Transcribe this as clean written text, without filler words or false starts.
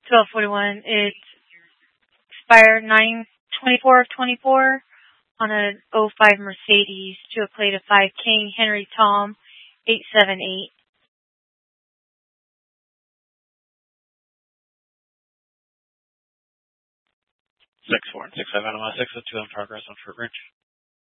1241. It's expired 9/24/24 on an '05 Mercedes to a plate of 5 King Henry Tom 878. 6-4 and 6-5 out of my 602 in progress on Fruit Ridge.